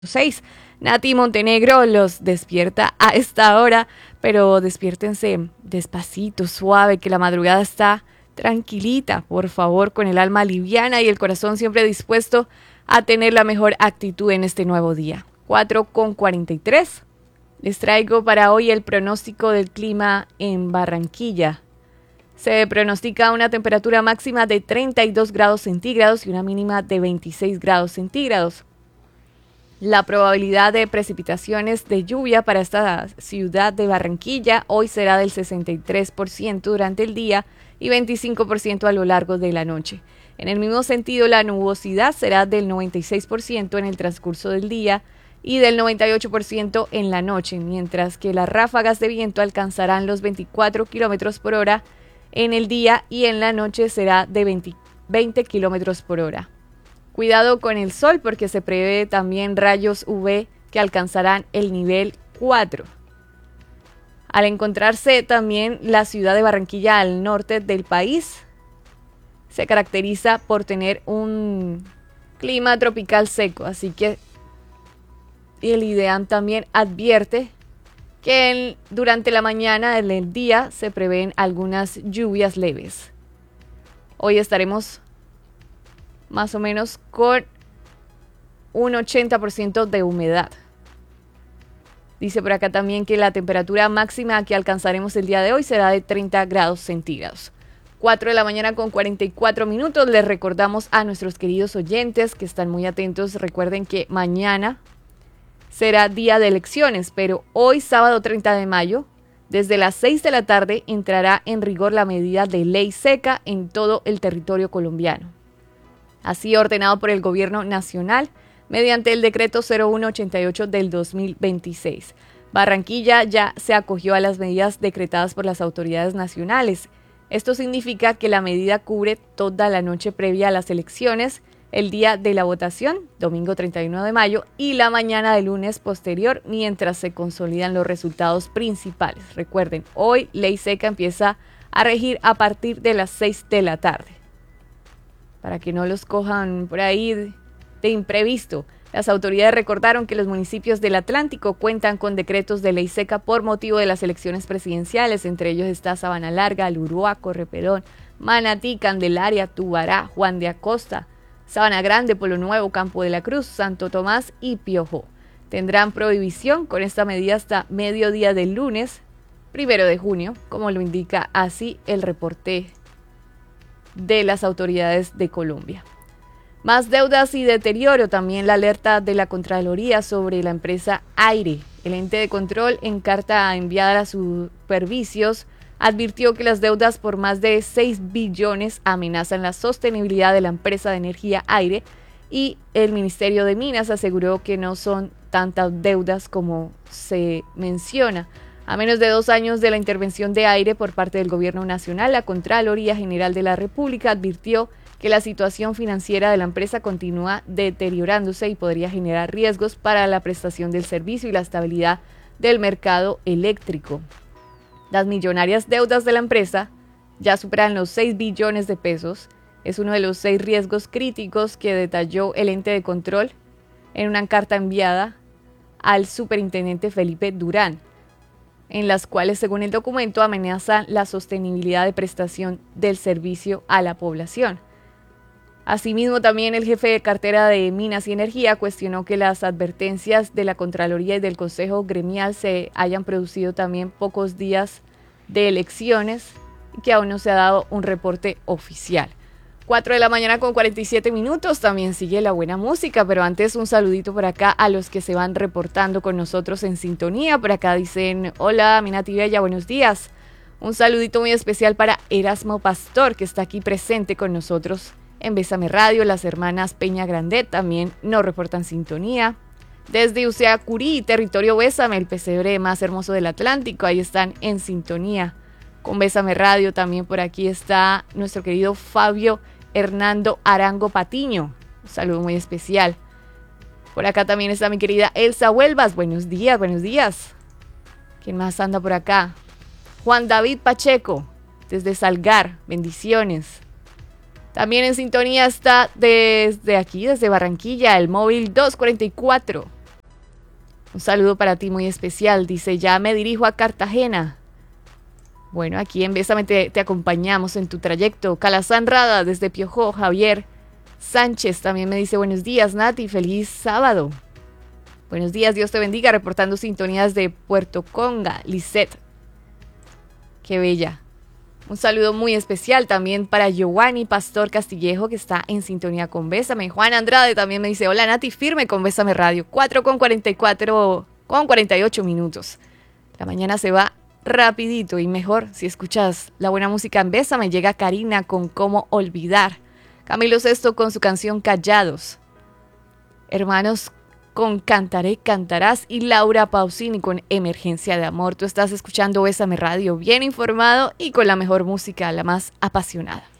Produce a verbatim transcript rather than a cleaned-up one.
seis. Nati Montenegro los despierta a esta hora, pero despiértense despacito, suave, que la madrugada está tranquilita, por favor, con el alma liviana y el corazón siempre dispuesto a tener la mejor actitud en este nuevo día. cuatro con cuarenta y tres. Les traigo para hoy el pronóstico del clima en Barranquilla. Se pronostica una temperatura máxima de treinta y dos grados centígrados y una mínima de veintiséis grados centígrados. La probabilidad de precipitaciones de lluvia para esta ciudad de Barranquilla hoy será del sesenta y tres por ciento durante el día y veinticinco por ciento a lo largo de la noche. En el mismo sentido, la nubosidad será del noventa y seis por ciento en el transcurso del día y del noventa y ocho por ciento en la noche, mientras que las ráfagas de viento alcanzarán los veinticuatro kilómetros por hora en el día y en la noche será de veinte, veinte kilómetros por hora. Cuidado con el sol porque se prevé también rayos U V que alcanzarán el nivel cuatro. Al encontrarse también la ciudad de Barranquilla al norte del país, se caracteriza por tener un clima tropical seco, así que el IDEAM también advierte que en, durante la mañana del día se prevén algunas lluvias leves. Hoy estaremos más o menos con un ochenta por ciento de humedad. Dice por acá también que la temperatura máxima que alcanzaremos el día de hoy será de treinta grados centígrados. cuatro de la mañana con cuarenta y cuatro minutos. Les recordamos a nuestros queridos oyentes que están muy atentos. Recuerden que mañana será día de elecciones, pero hoy, sábado treinta de mayo, desde las seis de la tarde, entrará en rigor la medida de ley seca en todo el territorio colombiano. Así ordenado por el Gobierno Nacional mediante el decreto cero uno ochenta y ocho del dos mil veintiséis. Barranquilla ya se acogió a las medidas decretadas por las autoridades nacionales. Esto significa que la medida cubre toda la noche previa a las elecciones, el día de la votación, domingo treinta y uno de mayo, y la mañana del lunes posterior, mientras se consolidan los resultados principales. Recuerden, hoy ley seca empieza a regir a partir de las seis de la tarde. Para que no los cojan por ahí de imprevisto, las autoridades recordaron que los municipios del Atlántico cuentan con decretos de ley seca por motivo de las elecciones presidenciales. Entre ellos está Sabana Larga, Alurúa, Correpelón, Manatí, Candelaria, Tubará, Juan de Acosta, Sabana Grande, Pueblo Nuevo, Campo de la Cruz, Santo Tomás y Piojó. Tendrán prohibición con esta medida hasta mediodía del lunes, primero de junio, como lo indica así el reporte de las autoridades de Colombia. Más deudas y deterioro, también la alerta de la Contraloría sobre la empresa Aire. El ente de control, en carta enviada a sus servicios, advirtió que las deudas por más de seis billones amenazan la sostenibilidad de la empresa de energía Aire y el Ministerio de Minas aseguró que no son tantas deudas como se menciona. A menos de dos años de la intervención de Aire por parte del Gobierno Nacional, la Contraloría General de la República advirtió que la situación financiera de la empresa continúa deteriorándose y podría generar riesgos para la prestación del servicio y la estabilidad del mercado eléctrico. Las millonarias deudas de la empresa ya superan los seis billones de pesos. Es uno de los seis riesgos críticos que detalló el ente de control en una carta enviada al superintendente Felipe Durán, en las cuales, según el documento, amenazan la sostenibilidad de prestación del servicio a la población. Asimismo, también el jefe de cartera de Minas y Energía cuestionó que las advertencias de la Contraloría y del Consejo Gremial se hayan producido también pocos días de elecciones y que aún no se ha dado un reporte oficial. cuatro de la mañana con cuarenta y siete minutos, también sigue la buena música, pero antes un saludito por acá a los que se van reportando con nosotros en sintonía. Por acá dicen, hola, mi Nati Bella, buenos días. Un saludito muy especial para Erasmo Pastor, que está aquí presente con nosotros en Bésame Radio. Las hermanas Peña Grandet también nos reportan sintonía. Desde Useacurí, territorio Bésame, el pesebre más hermoso del Atlántico, ahí están en sintonía con Bésame Radio. También por aquí está nuestro querido Fabio Hernando Arango Patiño, un saludo muy especial. Por acá también está mi querida Elsa Huelvas, buenos días, buenos días. ¿Quién más anda por acá? Juan David Pacheco, desde Salgar, bendiciones. También en sintonía está desde aquí, desde Barranquilla, el móvil dos cuarenta y cuatro. Un saludo para ti muy especial. Dice, ya me dirijo a Cartagena. Bueno, aquí en Bésame te, te acompañamos en tu trayecto. Calazán Rada desde Piojó, Javier Sánchez también me dice, buenos días Nati, feliz sábado. Buenos días, Dios te bendiga, reportando sintonías de Puerto Conga, Lisette. Qué bella. Un saludo muy especial también para Giovanni Pastor Castillejo, que está en sintonía con Bésame. Juan Andrade también me dice, hola Nati, firme con Bésame Radio. cuatro con cuarenta y cuatro, con cuarenta y ocho minutos. La mañana se va rapidito y mejor si escuchas la buena música en Bésame. Llega Karina con Cómo Olvidar. Camilo Sesto con su canción Callados. Hermanos con Cantaré, Cantarás y Laura Pausini con Emergencia de Amor. Tú estás escuchando Bésame Radio, bien informado y con la mejor música, la más apasionada.